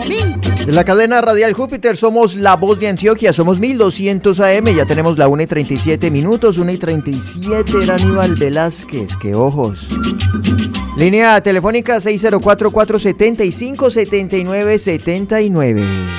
En la cadena radial Júpiter somos la voz de Antioquia, somos 1200 AM, ya tenemos la 1:37 minutos, 1:37 era Aníbal Velázquez, qué ojos. Línea telefónica 604-475-7979.